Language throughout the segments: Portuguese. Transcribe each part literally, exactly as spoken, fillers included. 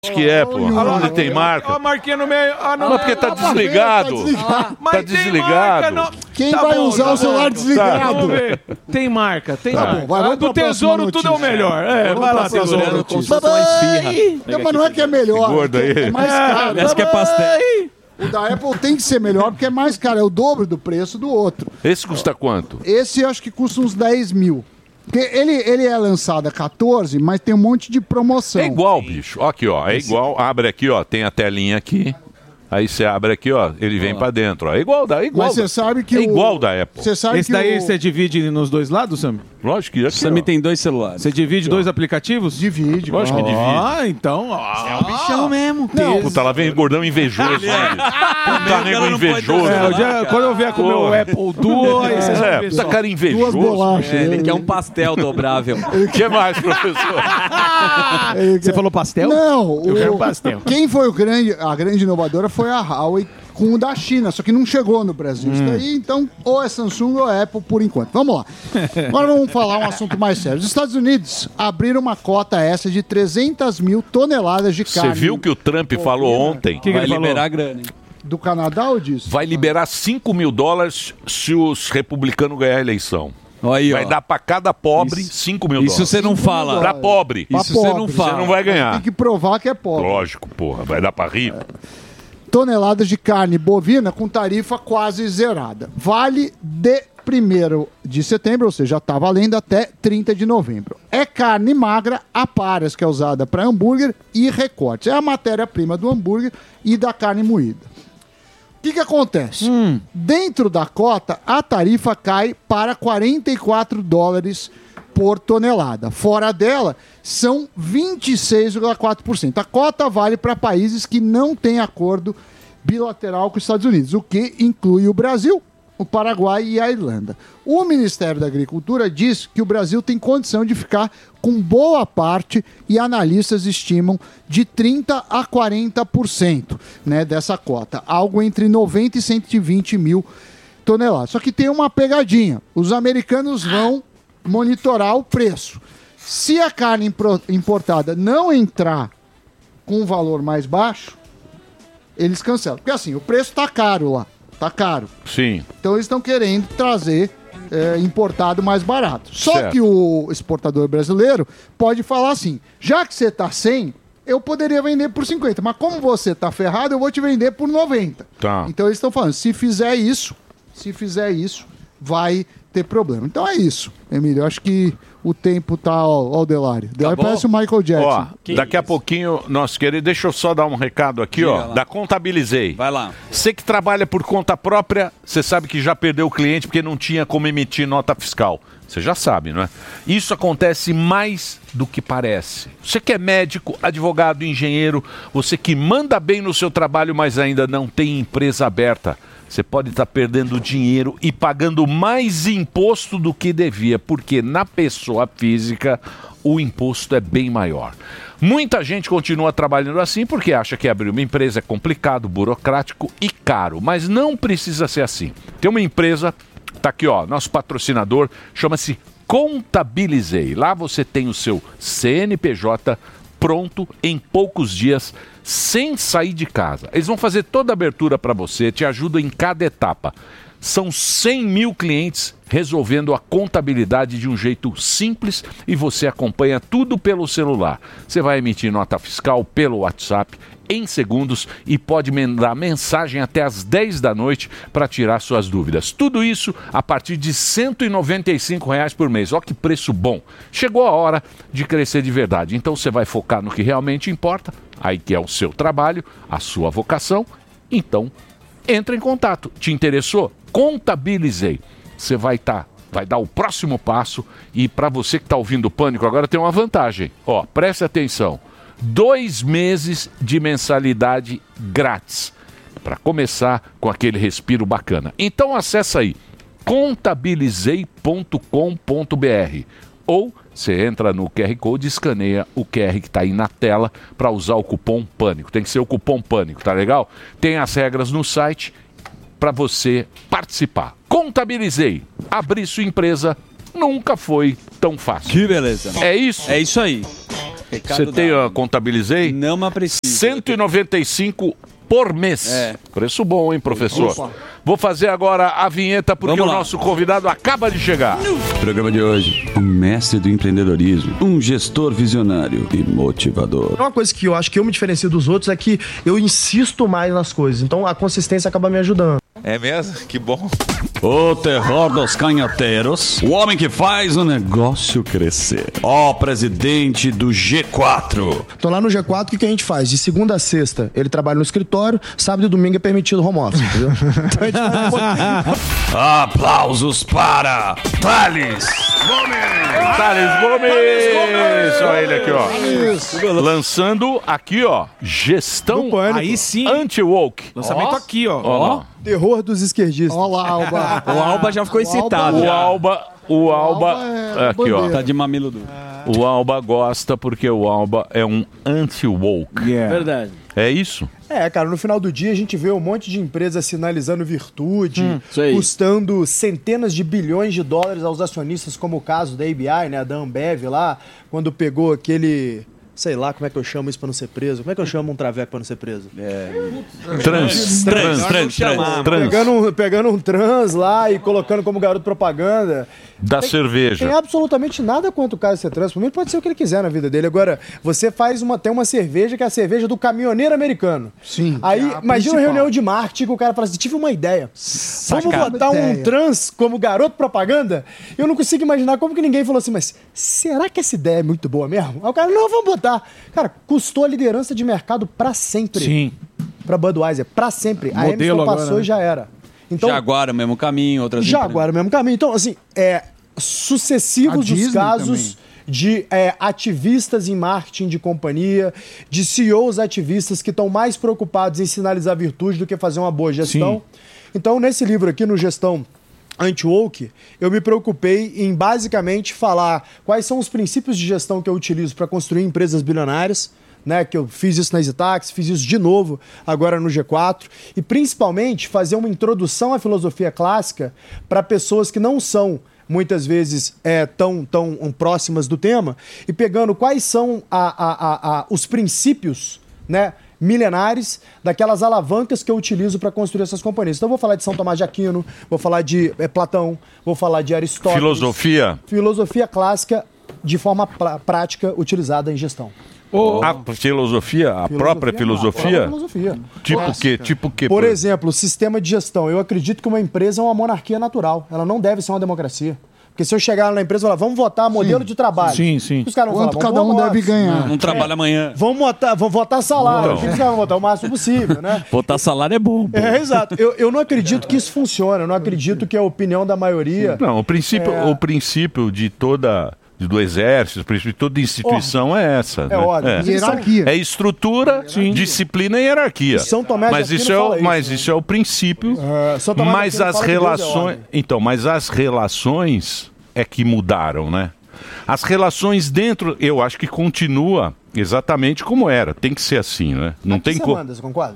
Acho que é, pô. Onde tem marca? Ó, a marquinha no meio. Ah, não, Não, porque tá desligado. Mas Tá tem desligado. marca, não. Quem Tá vai bom, usar tá o celular bom. desligado? Vamos ver. Tem marca, tem Tá marca. bom, vai, vamos do pra próxima tesouro tudo é o notícia. melhor. É, Vamos vai pra lá, próxima tesouro. notícia. Não, mas não é que é melhor. Gordo aí. É mais caro. Essa que é pastel. O da Apple tem que ser melhor porque é mais caro. É o dobro do preço do outro. Esse custa quanto? Esse eu acho que custa uns dez mil. Porque ele, ele é lançado a quatorze, mas tem um monte de promoção. É igual, bicho. Ó, aqui, ó. É igual. Abre aqui, ó. Tem a telinha aqui. Aí você abre aqui, ó. Ele vem pra dentro, ó. É igual da, é igual. Mas você da- sabe que é o- igual da Apple. Você sabe Esse que daí o... você divide nos dois lados, Sam? Lógico que é. O Sammy tem dois celulares. Você divide dois aplicativos? Divide. Lógico que divide. Ah, então. É o bichão mesmo. Não, Puta, lá vem gordão invejoso. Puta nego invejoso. É, o dia- quando eu vier comer o Apple Duo, aí vocês vão É, ver puta só. cara invejoso. duas bolachas. É, ele quer um pastel dobrável. O que mais, professor? Você falou pastel? Não, Eu o- quero pastel. Quem foi o grande, a grande inovadora foi a Huawei com o da China, só que não chegou no Brasil. Isso daí, então, ou é Samsung ou é Apple por enquanto. Vamos lá. Agora vamos falar um assunto mais sério. Os Estados Unidos abriram uma cota essa de trezentas mil toneladas de Você carne. viu que o Trump falou ontem? que Vai ele falou? liberar a grana, hein? Do Canadá ou disso? Vai liberar cinco mil dólares se os republicanos ganhar a eleição. Olha aí, ó. Vai dar pra cada pobre Isso- cinco mil Isso dólares. você não fala. Pra pobre. Pra Isso você não pobre. fala. Você não vai ganhar. Tem que provar que é pobre. Lógico, porra. Vai dar pra rir. Toneladas de carne bovina com tarifa quase zerada. Vale de primeiro de setembro, ou seja, já está valendo até trinta de novembro. É carne magra a pares, que é usada para hambúrguer e recortes. É a matéria-prima do hambúrguer e da carne moída. O que, que acontece? Dentro da cota, a tarifa cai para quarenta e quatro dólares por tonelada. Fora dela, são vinte e seis vírgula quatro por cento. A cota vale para países que não têm acordo bilateral com os Estados Unidos, o que inclui o Brasil, o Paraguai e a Irlanda. O Ministério da Agricultura diz que o Brasil tem condição de ficar com boa parte, e analistas estimam de trinta a quarenta por cento, né, dessa cota, algo entre noventa e cento e vinte mil toneladas. Só que tem uma pegadinha. Os americanos vão monitorar o preço. Se a carne impro- importada não entrar com um valor mais baixo, eles cancelam. Porque assim, o preço tá caro lá. Tá caro. Sim. Então eles estão querendo trazer é, importado mais barato. Só Certo. que o exportador brasileiro pode falar assim, já que você tá cem, eu poderia vender por cinquenta, mas como você tá ferrado, eu vou te vender por noventa. Tá. Então eles estão falando, se fizer isso, se fizer isso, vai ter problema. Então é isso, Emílio. Eu acho que o tempo tá, ó, ó o Delário. Delário bom? parece o Michael Jackson. Ó, daqui a pouquinho, nosso querido, deixa eu só dar um recado aqui, Diga ó, lá. da Contabilizei. Vai lá. Você que trabalha por conta própria, você sabe que já perdeu o cliente porque não tinha como emitir nota fiscal. Você já sabe, não é? Isso acontece mais do que parece. Você que é médico, advogado, engenheiro, você que manda bem no seu trabalho, mas ainda não tem empresa aberta, você pode estar perdendo dinheiro e pagando mais imposto do que devia, porque na pessoa física o imposto é bem maior. Muita gente continua trabalhando assim porque acha que abrir uma empresa é complicado, burocrático e caro, mas não precisa ser assim. Tem uma empresa, tá aqui ó, nosso patrocinador, chama-se Contabilizei. Lá você tem o seu C N P J pronto em poucos dias, sem sair de casa. Eles vão fazer toda a abertura para você, te ajudam em cada etapa. São cem mil clientes resolvendo a contabilidade de um jeito simples e você acompanha tudo pelo celular. Você vai emitir nota fiscal pelo WhatsApp em segundos e pode mandar mensagem até às dez da noite para tirar suas dúvidas. Tudo isso a partir de cento e noventa e cinco reais por mês. Olha que preço bom. Chegou a hora de crescer de verdade. Então você vai focar no que realmente importa, aí que é o seu trabalho, a sua vocação. Então, entra em contato. Te interessou? Contabilizei. Você vai estar, vai dar o próximo passo e para você que está ouvindo o Pânico agora tem uma vantagem. Ó, preste atenção. Dois meses de mensalidade grátis para começar com aquele respiro bacana. Então acessa aí contabilizei ponto com ponto br ou você entra no Q R Code e escaneia o Q R que está aí na tela para usar o cupom Pânico. Tem que ser o cupom Pânico, tá legal? Tem as regras no site para você participar. Contabilizei. Abrir sua empresa nunca foi tão fácil. Que beleza. É isso? É isso aí. Você tem, eu contabilizei? Não, mas precisa. cento e noventa e cinco por mês. É. Preço bom, hein, professor? Opa. Vou fazer agora a vinheta porque Vamos o lá. nosso convidado acaba de chegar. Programa de hoje, um mestre do empreendedorismo, um gestor visionário e motivador. Uma coisa que eu acho que eu me diferencio dos outros é que eu insisto mais nas coisas. Então a consistência acaba me ajudando. É mesmo? Que bom. O terror dos canhoteiros, o homem que faz o negócio crescer. Ó, presidente do G quatro. Tô lá no G quatro, o que, que a gente faz? De segunda a sexta, ele trabalha no escritório, sábado e domingo é permitido home office, entendeu? Então a gente faz... Aplausos para Thales Gomes! Thales Gomes! Olha ele aqui, ó. Lançando aqui, ó, gestão Aí sim. anti-woke. Lançamento Ó. aqui, ó. Ó. Terror dos esquerdistas. Olha lá, Alba. O Alba já ficou excitado. O já. Alba, o Alba, é aqui, ó. bandeira. Tá de mamilo duro. O Alba gosta porque o Alba é um anti-woke. Verdade. É isso? É, cara, no final do dia a gente vê um monte de empresas sinalizando virtude, isso aí. custando centenas de bilhões de dólares aos acionistas, como o caso da A B I, né, da Ambev lá, quando pegou aquele... Sei lá como é que eu chamo isso pra não ser preso. Como é que eu chamo um traveco pra não ser preso? Trans, trans, trans, trans, trans. Pegando, um- pegando um trans lá e colocando como garoto propaganda. Da Tem cerveja. absolutamente nada contra o cara ser trans. Por mim, pode ser o que ele quiser na vida dele. Agora, você faz uma, tem uma cerveja que é a cerveja do caminhoneiro americano. Sim. Aí, é a imagina uma principal. reunião de marketing que o cara fala assim, tive uma ideia. Vamos botar um Ideia. trans como garoto propaganda? Eu não consigo imaginar como que ninguém falou assim, mas será que essa ideia é muito boa mesmo? Aí o cara, não, vamos botar. Cara, custou a liderança de mercado pra sempre. Sim. Pra Budweiser, pra sempre. A Modelo Emerson agora, passou né? e já era. Então, Jaguar, o mesmo caminho, outras já empresas. agora o mesmo caminho. Então, assim, é, sucessivos A dos Disney casos de é, ativistas em marketing de companhia, de C E Os ativistas que estão mais preocupados em sinalizar virtude do que fazer uma boa gestão. Sim. Então, nesse livro aqui, no Gestão Anti-Woke, eu me preocupei em basicamente falar quais são os princípios de gestão que eu utilizo para construir empresas bilionárias, né, que eu fiz isso na EasyTax, fiz isso de novo agora no G quatro, e principalmente fazer uma introdução à filosofia clássica para pessoas que não são muitas vezes é, tão, tão um, próximas do tema, e pegando quais são a, a, a, a, os princípios, né, milenares daquelas alavancas que eu utilizo para construir essas companhias. Então eu vou falar de São Tomás de Aquino, vou falar de é, Platão, vou falar de Aristóteles. Filosofia. Filosofia clássica de forma pra- prática utilizada em gestão. A filosofia, a própria filosofia? A própria filosofia. Tipo o quê? Tipo o quê? Por exemplo, sistema de gestão. Eu acredito que uma empresa é uma monarquia natural. Ela não deve ser uma democracia. Porque se eu chegar lá na empresa e falar, vamos votar modelo de trabalho. Sim, sim. Os caras vão Quanto falar, cada vamos um votar deve ganhar. Não trabalha amanhã. Vamos votar, vamos votar salário. Não. O que os caras vão votar? O máximo possível, né? Botar salário é bom. pô. É, exato. Eu, eu não acredito que isso funcione. Eu não acredito que a opinião da maioria... Não, o princípio, É. o princípio de toda do exército, o princípio de toda instituição é essa. né? ordem. É. Hierarquia. É estrutura, disciplina e hierarquia. São Tomé de mas Aquino isso é, fala o, isso, mas né? isso é o princípio. É, São Tomé de mas Aquino as fala que Deus é relações, ordem. então, mas as relações é que mudaram, né? As relações dentro, eu acho que continua exatamente como era. Tem que ser assim, né? Não O que tem você co... manda, você concorda?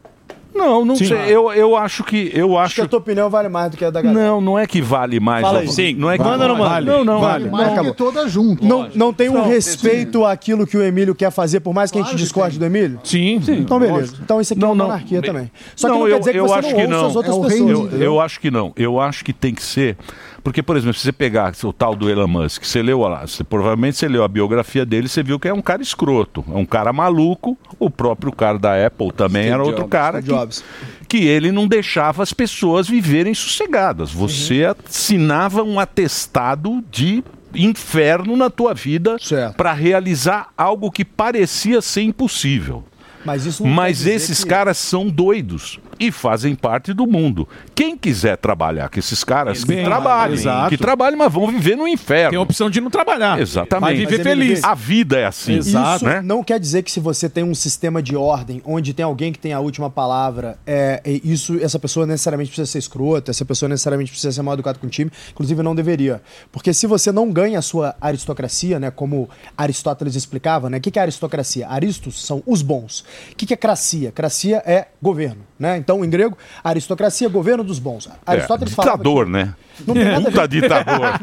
Não, não sei. Eu, eu acho que eu Acho que acho a tua opinião vale mais do que a da galera. não, não é que vale mais. Fala ó. aí. Sim, não é que Manda ou não manda? Não, não, Vale. não. Mais que toda junto. Não, não tem um respeito àquilo que o Emílio quer fazer, por mais que a gente discorde do Emílio? Sim, sim. Então, beleza. Então, isso aqui é Não, uma não. monarquia também. Só que Não, não, eu- quer dizer que eu você acho não que ouça não. as outras É o pessoas. reino. Eu, entendeu? eu acho que não. Eu acho que tem que ser. Porque, por exemplo, se você pegar o tal do Elon Musk, você leu lá, você, provavelmente você leu a biografia dele, você viu que é um cara escroto, é um cara maluco. O próprio cara da Apple também Steve era outro Jobs, cara Steve que, Jobs. que ele não deixava as pessoas viverem sossegadas. Você Uhum. assinava um atestado de inferno na tua vida Certo. para realizar algo que parecia ser impossível. Mas isso não Mas quer dizer esses que- caras são doidos e fazem parte do mundo. Quem quiser trabalhar com esses caras, que Bem, trabalhem. exato. Que trabalhem, mas vão viver no Tem a inferno. opção de não trabalhar. Exatamente. Vai viver Mas, Emílio, feliz. vê- A vida é assim. Exato. Isso né? não quer dizer que se você tem um sistema de ordem onde tem alguém que tem a última palavra, é, é isso, essa pessoa necessariamente precisa ser escrota, essa pessoa necessariamente precisa ser mal educada com o time, inclusive não deveria. Porque se você não ganha a sua aristocracia, né, como Aristóteles explicava, né, o que que é aristocracia? Aristos são os bons. O que que é cracia? Cracia é governo, né? Então, em grego, aristocracia é governo dos bons. É, Aristóteles falava ditador, que- né? Não tem nada a ver. Puta ditador.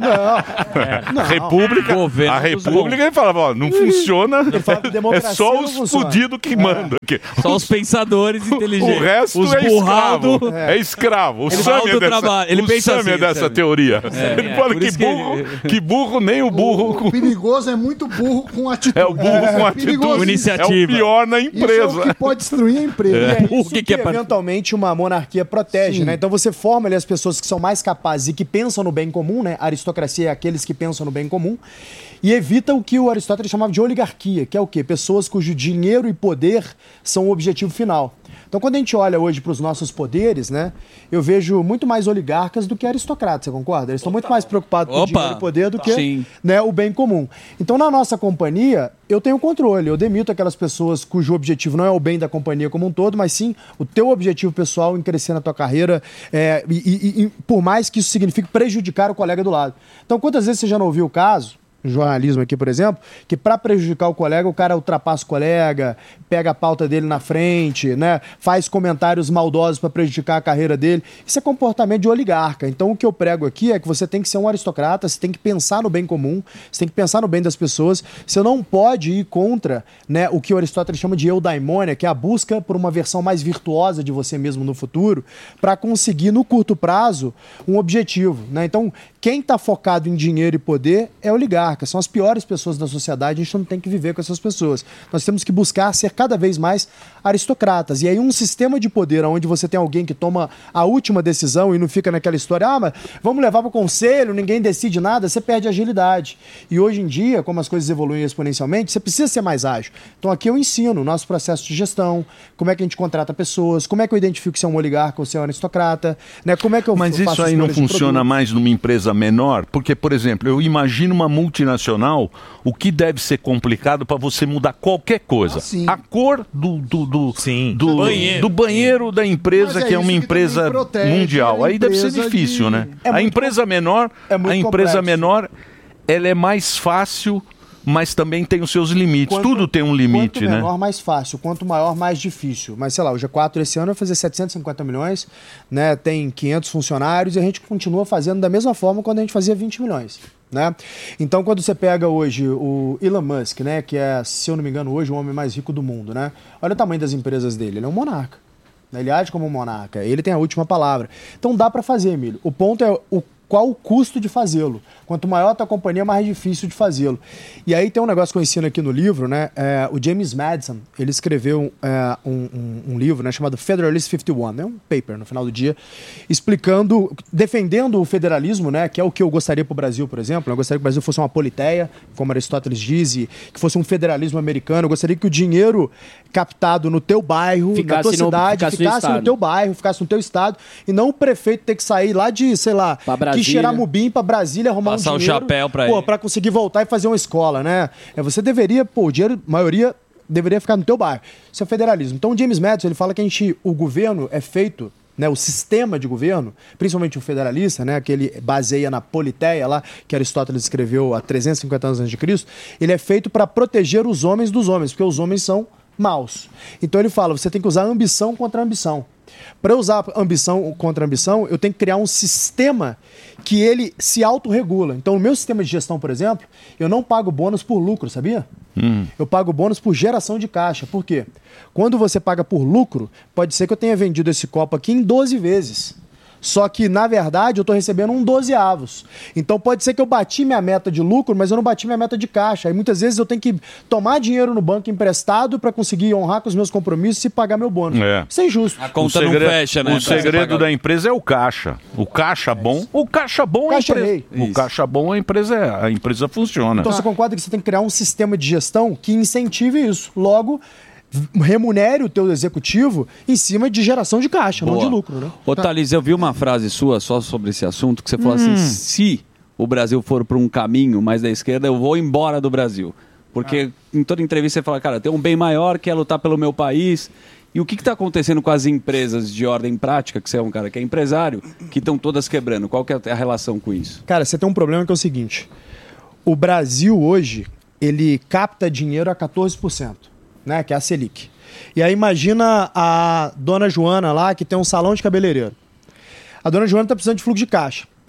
Não. Não. República, Governo a dos República, ele falava, ó, não funciona, Ele fala que é democracia só não os funciona. fudidos que mandam aqui. Só os pensadores inteligentes. O resto os é burraldo. escravo. É, escravo. O Ele Sami fala é do dessa, trabalho. Ele o pensa Sami é assim, dessa Sami. teoria. É, ele é, fala por que isso que burro, ele- que burro, nem o burro... O com- perigoso é muito burro com atitude. É o burro com atitude. perigoso. É Iniciativa. o pior na Isso é empresa. o que pode destruir a empresa. E é O isso que que, que é pra- eventualmente uma monarquia protege, Sim. né? Então você forma ali as pessoas que são mais capazes e que pensam no bem comum, né? A aristocracia é aqueles que pensam no bem comum. E evita o que o Aristóteles chamava de oligarquia, que é o quê? Pessoas cujo dinheiro e poder são o objetivo final. Então, quando a gente olha hoje para os nossos poderes, né, eu vejo muito mais oligarcas do que aristocratas, você concorda? Eles estão muito mais preocupados com o Opa! dinheiro e poder do que, Sim. né, o bem comum. Então, na nossa companhia, eu tenho controle, eu demito aquelas pessoas cujo objetivo não é o bem da companhia como um todo, mas sim o teu objetivo pessoal em crescer na tua carreira, é, e, e- e por mais que isso signifique prejudicar o colega do lado. Então, quantas vezes você já não ouviu o caso, no jornalismo aqui, por exemplo, que para prejudicar o colega, o cara ultrapassa o colega, pega a pauta dele na frente, né? Faz comentários maldosos para prejudicar a carreira dele. Isso é comportamento de oligarca. Então, o que eu prego aqui é que você tem que ser um aristocrata, você tem que pensar no bem comum, você tem que pensar no bem das pessoas. Você não pode ir contra, né, o que o Aristóteles chama de eudaimonia, que é a busca por uma versão mais virtuosa de você mesmo no futuro, para conseguir, no curto prazo, um objetivo, né? Então, quem está focado em dinheiro e poder é oligarca. São as piores pessoas da sociedade, a gente não tem que viver com essas pessoas. Nós temos que buscar ser cada vez mais aristocratas. E aí um sistema de poder onde você tem alguém que toma a última decisão e não fica naquela história, ah, mas vamos levar para o conselho, ninguém decide nada, você perde agilidade. E hoje em dia, como as coisas evoluem exponencialmente, você precisa ser mais ágil. Então aqui eu ensino o nosso processo de gestão, como é que a gente contrata pessoas, como é que eu identifico se é um oligarca ou se é um aristocrata, né? Como é que eu Mas faço isso aí não escolhas de funciona produto. mais numa empresa menor? Porque, por exemplo, eu imagino uma multinacional, o que deve ser complicado para você mudar qualquer coisa. Ah, sim. A cor do, do, do, Sim. do, Banheiro. do banheiro da empresa, Mas é que é isso uma que empresa também protege mundial. a Aí deve ser empresa difícil, de- né? É a muito empresa menor, é muito a empresa complexo. menor, ela é mais fácil, mas também tem os seus limites. Quanto- Tudo tem um limite, quanto né? menor, mais fácil. Quanto maior, mais difícil. Mas, sei lá, o G quatro esse ano vai fazer setecentos e cinquenta milhões, né? Tem quinhentos funcionários e a gente continua fazendo da mesma forma quando a gente fazia vinte milhões, né? Então, quando você pega hoje o Elon Musk, né? Que é, se eu não me engano, hoje o homem mais rico do mundo, né? Olha o tamanho das empresas dele. Ele é um monarca. Ele age como um monarca. Ele tem a última palavra. Então, dá para fazer, Emílio. O ponto é o qual o custo de fazê-lo. Quanto maior a tua companhia, mais difícil de fazê-lo. E aí tem um negócio que eu ensino aqui no livro, né? É, o James Madison, ele escreveu é, um, um, um livro, né, chamado Federalist cinquenta e um, né? Um paper no final do dia, explicando, defendendo o federalismo, né? Que é o que eu gostaria para o Brasil, por exemplo. Eu gostaria que o Brasil fosse uma politeia, como Aristóteles diz, e que fosse um federalismo americano. Eu gostaria que o dinheiro captado no teu bairro, Ficasse na tua no- cidade, ficasse no ficasse no estado. teu bairro, ficasse no teu estado, e não o prefeito ter que sair lá de, sei lá, Pra Brasília. Quixeramobim pra Brasília arrumar Passar um o dinheiro, chapéu pra pô, ele. pra conseguir voltar e fazer uma escola, né? É, você deveria, pô, o dinheiro, a maioria deveria ficar no teu bairro. Isso é federalismo. Então o James Madison, ele fala que a gente, o governo é feito, né, o sistema de governo, principalmente o federalista, né, que ele baseia na politeia lá, que Aristóteles escreveu há trezentos e cinquenta anos antes de Cristo, ele é feito para proteger os homens dos homens, porque os homens são maus. Então ele fala, você tem que usar ambição contra ambição. Para eu usar ambição contra ambição, eu tenho que criar um sistema que ele se autorregula. Então, o meu sistema de gestão, por exemplo, eu não pago bônus por lucro, sabia? Hum. Eu pago bônus por geração de caixa. Por quê? Quando você paga por lucro, pode ser que eu tenha vendido esse copo aqui em doze vezes. Só que, na verdade, eu estou recebendo um dozeavos. Então, pode ser que eu bati minha meta de lucro, mas eu não bati minha meta de caixa. Aí, muitas vezes, eu tenho que tomar dinheiro no banco emprestado para conseguir honrar com os meus compromissos e pagar meu bônus. É. Isso é injusto. A conta não fecha, né? O pra você segredo pagar. da empresa é o caixa. O caixa bom. O caixa bom Caixa a empresa. rei. O Isso. caixa bom a empresa é, a empresa funciona. Então, você concorda que você tem que criar um sistema de gestão que incentive isso. Logo, remunere o teu executivo em cima de geração de caixa, não Boa. de lucro, né? Ô, Thalys, eu vi uma frase sua só sobre esse assunto, que você falou assim, se o Brasil for para um caminho mais da esquerda, eu vou embora do Brasil. Porque em toda entrevista você fala, cara, tem um bem maior que é lutar pelo meu país. E o que está acontecendo com as empresas de ordem prática, que você é um cara que é empresário, que estão todas quebrando? Qual que é a relação com isso? Cara, você tem um problema que é o seguinte. O Brasil hoje, ele capta dinheiro a quatorze por cento, né? Que é a Selic. E aí imagina a dona Joana lá, que tem um salão de cabeleireiro. A dona Joana está precisando de fluxo de caixa.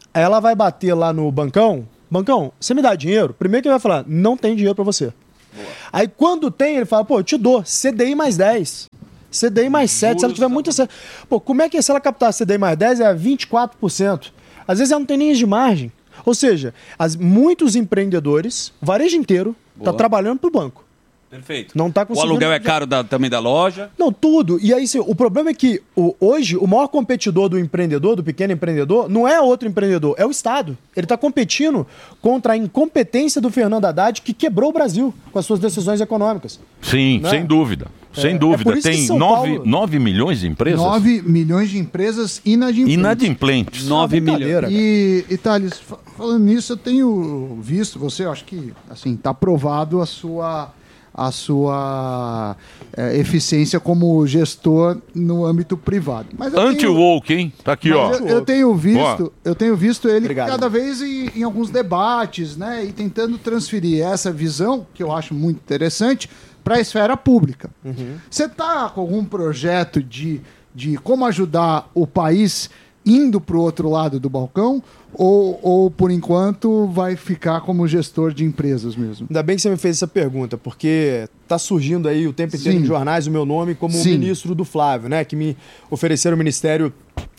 Aí ela vai bater lá no bancão, bancão, você me dá dinheiro? Primeiro que ele vai falar, não tem dinheiro pra você. Boa. Aí quando tem, ele fala, pô, eu te dou C D I mais dez. C D I mais sete, se ela tiver muito... Pô, como é que se ela captar C D I mais dez é vinte e quatro por cento? Às vezes ela não tem nem de margem. Ou seja, as, muitos empreendedores, o varejo inteiro, está trabalhando para o banco. Perfeito. Não tá o conseguindo... aluguel é caro da, também da loja? Não, tudo. E aí, sim, o problema é que o, hoje o maior competidor do empreendedor, do pequeno empreendedor, não é outro empreendedor, é o Estado. Ele está competindo contra a incompetência do Fernando Haddad, que quebrou o Brasil com as suas decisões econômicas. Sim, né? sem dúvida. Sem é, dúvida. É Tem nove milhões de empresas? nove milhões de empresas inadimplentes. Inadimplentes. nove milhões. E, e Thales, falando nisso, eu tenho visto, você, eu acho que assim, está provado a sua, a sua é, eficiência como gestor no âmbito privado. Anti-woke, hein? Tá aqui, ó. Eu, eu tenho visto, eu tenho visto ele Obrigado. cada vez em, em alguns debates, né? E tentando transferir essa visão, que eu acho muito interessante, para a esfera pública. Você uhum. está com algum projeto de, de como ajudar o país indo para o outro lado do balcão? Ou, ou, por enquanto, vai ficar como gestor de empresas mesmo? Ainda bem que você me fez essa pergunta, porque está surgindo aí o tempo inteiro Sim. em jornais o meu nome como Sim. ministro do Flávio, né? Que me ofereceram o Ministério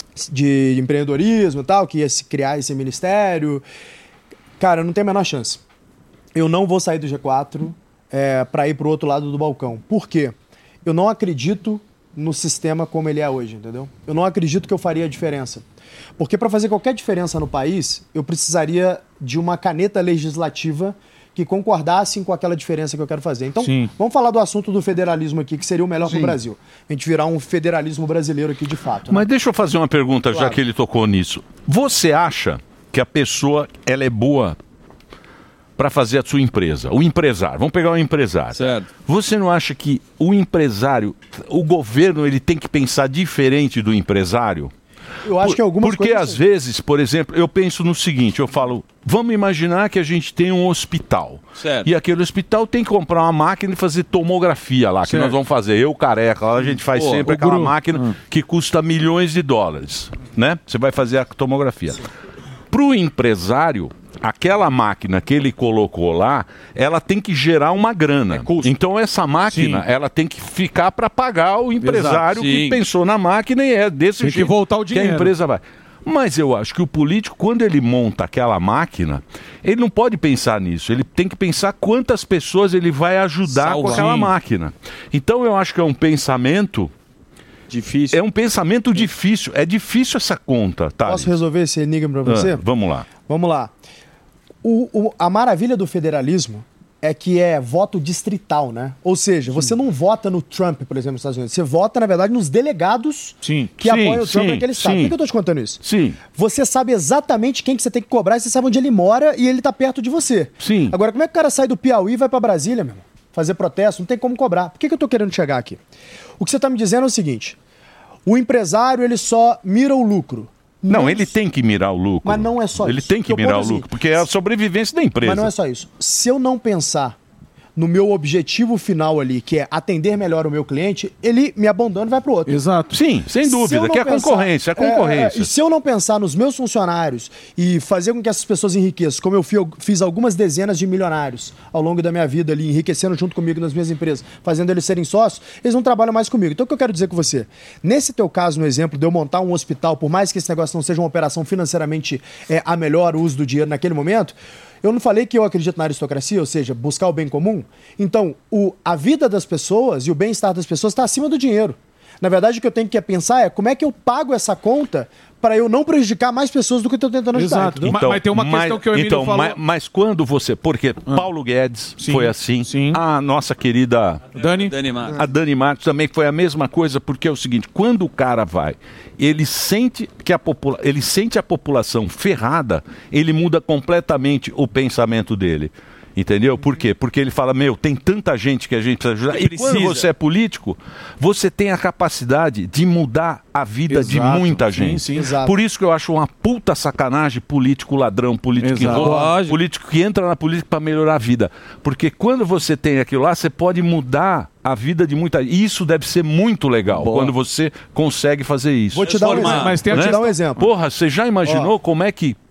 de Empreendedorismo e tal, que ia se criar esse ministério. Cara, não tem a menor chance. Eu não vou sair do G quatro... É, para ir para o outro lado do balcão. Por quê? Eu não acredito no sistema como ele é hoje, entendeu? Eu não acredito que eu faria a diferença. Porque para fazer qualquer diferença no país, eu precisaria de uma caneta legislativa que concordasse com aquela diferença que eu quero fazer. Então, Sim. vamos falar do assunto do federalismo aqui, que seria o melhor para o Brasil. A gente virar um federalismo brasileiro aqui de fato. Mas né? deixa eu fazer uma pergunta, claro. já que ele tocou nisso. Você acha que a pessoa ela é boa para fazer a sua empresa? O empresário, vamos pegar um empresário. Certo. Você não acha que o empresário, o governo, ele tem que pensar diferente do empresário? Eu acho Por, que algumas Porque coisas... às vezes, por exemplo, eu penso no seguinte, eu falo, vamos imaginar que a gente tem um hospital. Certo. E aquele hospital tem que comprar uma máquina e fazer tomografia lá, que certo. nós vamos fazer. Eu, careca, lá a gente faz Pô, sempre aquela Guru. máquina hum. que custa milhões de dólares, né? Você vai fazer a tomografia. Para o empresário, aquela máquina que ele colocou lá, ela tem que gerar uma grana. É então essa máquina, Sim. ela tem que ficar para pagar o empresário que pensou na máquina e é desse tem jeito que voltar o dinheiro. que a empresa vai. Mas eu acho que o político, quando ele monta aquela máquina, ele não pode pensar nisso. Ele tem que pensar quantas pessoas ele vai ajudar Salva. com aquela Sim. máquina. Então eu acho que é um pensamento... Difícil. É um pensamento difícil. É difícil essa conta, tá? Posso resolver esse enigma para você? Ah, vamos lá. Vamos lá. O, o, a maravilha do federalismo é que é voto distrital, né? Ou seja, você não vota no Trump, por exemplo, nos Estados Unidos. Você vota, na verdade, nos delegados sim. que sim, apoiam o Trump sim, naquele estado. sim. Por que eu tô te contando isso? Sim. Você sabe exatamente quem que você tem que cobrar, e você sabe onde ele mora e ele tá perto de você. Sim. Agora, como é que o cara sai do Piauí e vai para Brasília, meu irmão? Fazer protesto? Não tem como cobrar. Por que, que eu tô querendo chegar aqui? O que você tá me dizendo é o seguinte... O empresário, ele só mira o lucro. Não, não ele tem que mirar o lucro. Mas não é só ele isso. Ele tem que mirar o lucro, porque é a sobrevivência da empresa. Mas não é só isso. Se eu não pensar no meu objetivo final ali, que é atender melhor o meu cliente, ele me abandona e vai pro outro. Exato. Sim, sem dúvida, que é pensar, concorrência, é concorrência. É, é, e se eu não pensar nos meus funcionários e fazer com que essas pessoas enriqueçam, como eu fiz algumas dezenas de milionários ao longo da minha vida ali, enriquecendo junto comigo nas minhas empresas, fazendo eles serem sócios, eles não trabalham mais comigo. Então o que eu quero dizer com você? Nesse teu caso, no exemplo de eu montar um hospital, por mais que esse negócio não seja uma operação financeiramente é, a melhor uso do dinheiro naquele momento, eu não falei que eu acredito na aristocracia, ou seja, buscar o bem comum? Então, o, a vida das pessoas e o bem-estar das pessoas está acima do dinheiro. Na verdade, o que eu tenho que pensar é como é que eu pago essa conta para eu não prejudicar mais pessoas do que eu estou tentando ajudar. Exato. Então, mas tem uma mas, questão que o Emílio então, falou... Mas, mas quando você... Porque ah. Paulo Guedes sim, foi assim. Sim. A nossa querida... Dani. Dani Marcos. A Dani Marcos também foi a mesma coisa, porque é o seguinte, quando o cara vai, ele sente, que a, popula ele sente a população ferrada, ele muda completamente o pensamento dele. Entendeu? Por quê? Porque ele fala, meu, tem tanta gente que a gente precisa ajudar. E precisa. quando você é político, você tem a capacidade de mudar a vida Exato. de muita Sim, gente. sim, exato. Por isso que eu acho uma puta sacanagem político ladrão, político que rouba, político que entra na política para melhorar a vida. Porque quando você tem aquilo lá, você pode mudar a vida de muita gente. Isso deve ser muito legal, Boa. quando você consegue fazer isso. Vou te dar um exemplo. Mas tem né? Vou te dar um exemplo. Porra, você já imaginou Ó. como é que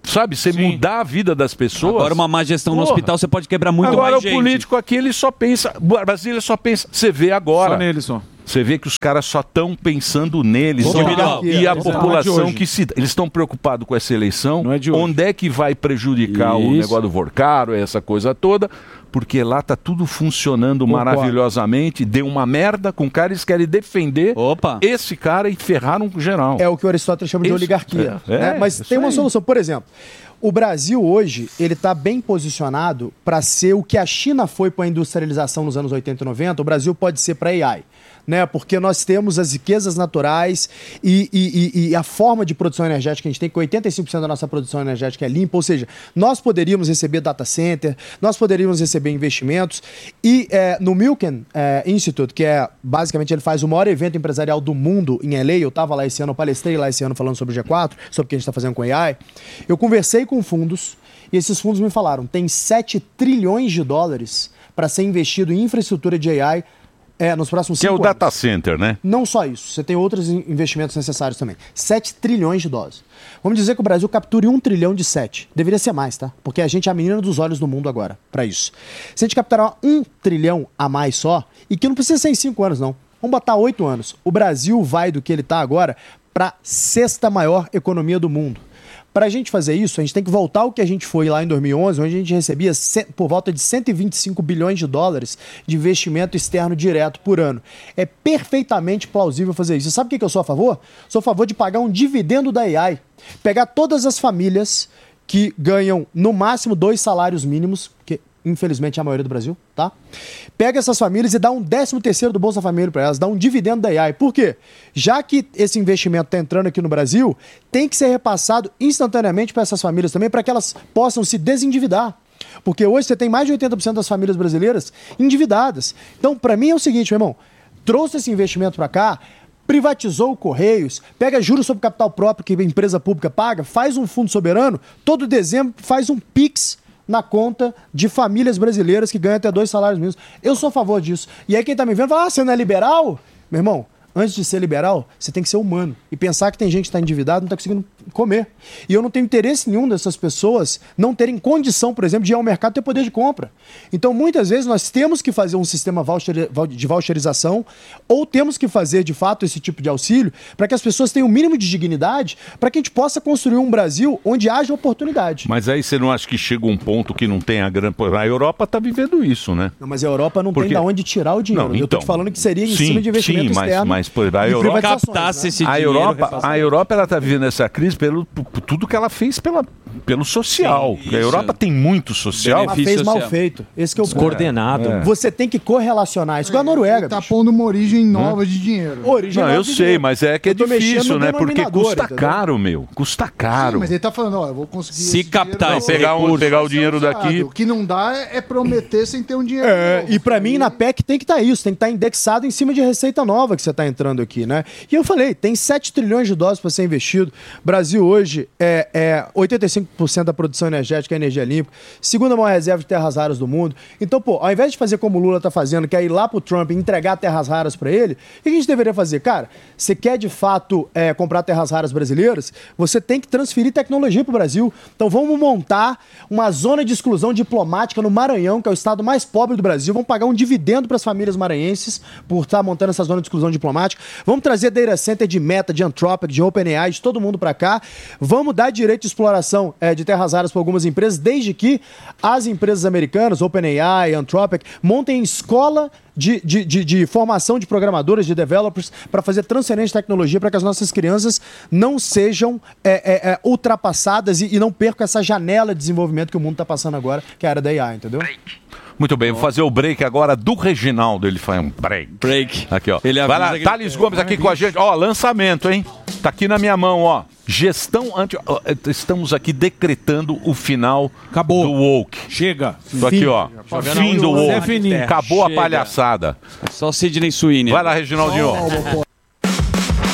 Sabe, você mudar a vida das pessoas. Agora uma má gestão no Porra. hospital, você pode quebrar muito Agora mais o gente. político aqui, ele só pensa... Brasília só pensa... Você vê agora. Só nele, só. Você vê que os caras só estão pensando neles. Total. E a Total. população que se... Eles estão preocupados com essa eleição. Não é de hoje. Onde é que vai prejudicar o Isso. negócio do Vorcaro, essa coisa toda. Porque lá tá tudo funcionando Concordo. maravilhosamente. Deu uma merda com o cara, eles querem defender Opa. esse cara e ferraram com o geral. É o que o Aristóteles chama de Isso. oligarquia. É, né? é, Mas isso tem uma aí. solução. Por exemplo, o Brasil hoje ele está bem posicionado para ser o que a China foi para a industrialização nos anos oitenta e noventa, o Brasil pode ser para A I. Né? Porque nós temos as riquezas naturais e, e, e, e a forma de produção energética que a gente tem, que oitenta e cinco por cento da nossa produção energética é limpa, ou seja, nós poderíamos receber data center, nós poderíamos receber investimentos e é, no Milken é, Institute, que é basicamente ele faz o maior evento empresarial do mundo em L A, eu estava lá esse ano, eu palestrei lá esse ano falando sobre o G quatro, sobre o que a gente está fazendo com A I, eu conversei com fundos e esses fundos me falaram, tem sete trilhões de dólares para ser investido em infraestrutura de A I É, nos próximos Que é cinco o anos. data center, né? Não só isso, você tem outros in- investimentos necessários também. sete trilhões de dólares. Vamos dizer que o Brasil capture um trilhão de sete. Deveria ser mais, tá? Porque a gente é a menina dos olhos do mundo agora, para isso. Se a gente capturar um trilhão a mais só, e que não precisa ser em cinco anos, não. Vamos botar oito anos. O Brasil vai do que ele está agora para sexta maior economia do mundo. Para a gente fazer isso, a gente tem que voltar ao que a gente foi lá em dois mil e onze, onde a gente recebia ce- por volta de cento e vinte e cinco bilhões de dólares de investimento externo direto por ano. É perfeitamente plausível fazer isso. E sabe o que que eu sou a favor? Sou a favor de pagar um dividendo da A I. Pegar todas as famílias que ganham no máximo dois salários mínimos, que infelizmente é a maioria do Brasil, tá? Pega essas famílias e dá um décimo terceiro do Bolsa Família para elas, dá um dividendo da A I. Por quê? Já que esse investimento está entrando aqui no Brasil, tem que ser repassado instantaneamente para essas famílias também, para que elas possam se desendividar. Porque hoje você tem mais de oitenta por cento das famílias brasileiras endividadas. Então, para mim é o seguinte, meu irmão, trouxe esse investimento para cá, privatizou o Correios, pega juros sobre capital próprio que a empresa pública paga, faz um fundo soberano, todo dezembro faz um Pix na conta de famílias brasileiras que ganham até dois salários mínimos. Eu sou a favor disso. E aí quem tá me vendo fala, ah, você não é liberal? Meu irmão, antes de ser liberal, você tem que ser humano. E pensar que tem gente que está endividado e não está conseguindo comer. E eu não tenho interesse nenhum dessas pessoas não terem condição, por exemplo, de ir ao mercado e ter poder de compra. Então, muitas vezes, nós temos que fazer um sistema voucher, de voucherização ou temos que fazer, de fato, esse tipo de auxílio para que as pessoas tenham o mínimo de dignidade para que a gente possa construir um Brasil onde haja oportunidade. Mas aí você não acha que chega um ponto que não tem a grana... A Europa está vivendo isso, né? Não, mas a Europa não Porque- tem de onde tirar o dinheiro. Não, Eu tô então. te falando que seria em Sim, cima de investimento sim, mas- externo. mas, pô, a e Europa- privatizações, Captasse né? esse A dinheiro, Europa, repassar. a Europa ela está vivendo essa crise pelo por tudo que ela fez pela, pelo social. Sim, a Europa isso. tem muito social. Mas benefício fez mal social. feito. Esse que é o ponto. Descoordenado. É. Você tem que correlacionar isso com a Noruega. Tá bicho. pondo uma origem nova de dinheiro. Origem Não, eu nova de sei, dinheiro. mas é que é Eu tô mexendo difícil, no né? Porque denominador, custa entendeu? caro, meu. Custa Sim, caro. mas ele tá falando, ó, eu vou conseguir Se esse captar dinheiro, esse eu vou pegar, um, recurso. pegar o ser dinheiro usado. daqui. O que não dá é é prometer sem ter um dinheiro. É, novo. e pra mim, na P E C tem que estar isso, tem que estar indexado em cima de receita nova que você está entrando aqui, né? E eu falei, tem sete trilhões de dólares para ser investido. Brasil hoje é, é oitenta e cinco por cento da produção energética é energia limpa, segunda maior reserva de terras raras do mundo. Então, pô, ao invés de fazer como o Lula tá fazendo, que é ir lá pro Trump e entregar terras raras para ele, o que a gente deveria fazer? Cara, você quer de fato é, comprar terras raras brasileiras? Você tem que transferir tecnologia pro Brasil. Então vamos montar uma zona de exclusão diplomática no Maranhão, que é o estado mais pobre do Brasil. Vamos pagar um dividendo para as famílias maranhenses por estar montando essa zona de exclusão diplomática. Vamos trazer data center de Meta, de Anthropic, de OpenAI, de todo mundo para cá. Vamos dar direito de exploração é, de terras raras para algumas empresas, desde que as empresas americanas, OpenAI, Anthropic, montem escola de, de, de, de formação de programadores, de developers, para fazer transferência de tecnologia para que as nossas crianças não sejam é, é, é, ultrapassadas e, e não percam essa janela de desenvolvimento que o mundo está passando agora, que é a área da A I, entendeu? Muito bem, vou fazer o break agora do Reginaldo. Ele faz um break. Break. Aqui, ó. Ele Vai avisa lá, que- Thales Gomes aqui com a gente. Ó, lançamento, hein? Tá aqui na minha mão, ó. Gestão anti... ó, Estamos aqui decretando o final Acabou. do woke. Chega. Tô aqui, ó. Fim do woke. Definir. Acabou a Chega. palhaçada. Só Sidney Sweeney. Vai lá, Reginaldinho.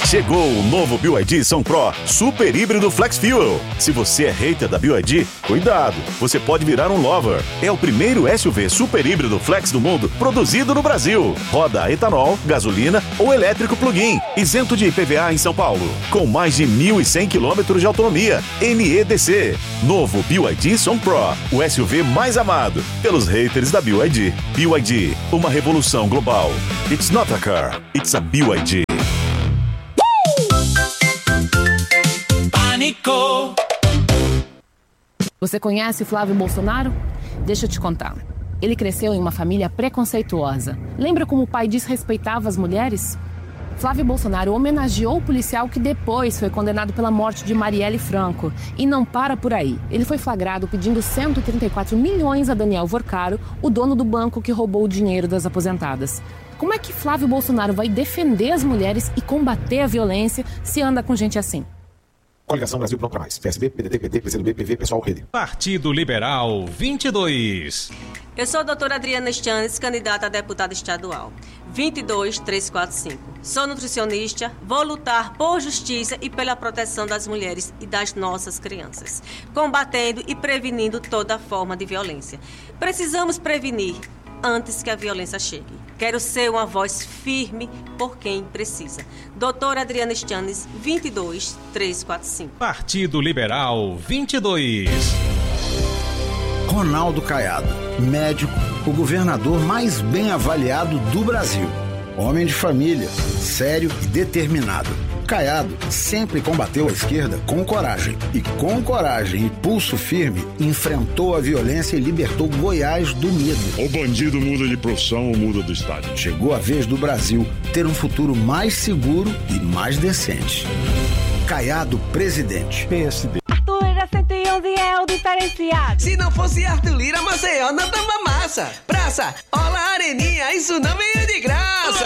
Chegou o novo B Y D Song Pro Super Híbrido Flex Fuel. Se você é hater da B Y D, cuidado, você pode virar um lover. É o primeiro S U V super híbrido flex do mundo produzido no Brasil. Roda a etanol, gasolina ou elétrico plug-in, isento de I P V A em São Paulo, com mais de mil e cem quilômetros de autonomia, N E D C. Novo B Y D Song Pro, o S U V mais amado pelos haters da B Y D. B Y D, uma revolução global. It's not a car, it's a B Y D. Pânico. Você conhece Flávio Bolsonaro? Deixa eu te contar. Ele cresceu em uma família preconceituosa. Lembra como o pai desrespeitava as mulheres? Flávio Bolsonaro homenageou o policial que depois foi condenado pela morte de Marielle Franco. E não para por aí. Ele foi flagrado pedindo cento e trinta e quatro milhões a Daniel Vorcaro, o dono do banco que roubou o dinheiro das aposentadas. Como é que Flávio Bolsonaro vai defender as mulheres e combater a violência se anda com gente assim? Coligação Brasil Pronto Pra Mais. P S B, P D T, P T, P C do B, P V, Pessoal, Rede. Partido Liberal vinte e dois. Eu sou a doutora Adriana Stannis, candidata a deputada estadual. vinte e dois, trezentos e quarenta e cinco. Sou nutricionista, vou lutar por justiça e pela proteção das mulheres e das nossas crianças, combatendo e prevenindo toda forma de violência. Precisamos prevenir antes que a violência chegue. Quero ser uma voz firme por quem precisa. Doutora Adriana Stannis, vinte e dois, trezentos e quarenta e cinco. Partido Liberal vinte e dois. Ronaldo Caiado, médico, o governador mais bem avaliado do Brasil. Homem de família, sério e determinado. Caiado sempre combateu a esquerda com coragem. E com coragem e pulso firme, enfrentou a violência e libertou Goiás do medo. O bandido muda de profissão ou muda do estado. Chegou a vez do Brasil ter um futuro mais seguro e mais decente. Caiado presidente. P S D. Arthur Lira cento e onze é o diferenciado. Se não fosse Arthur Lira, Maceió não tava massa. Praça, Ola Areninha, isso não veio de graça.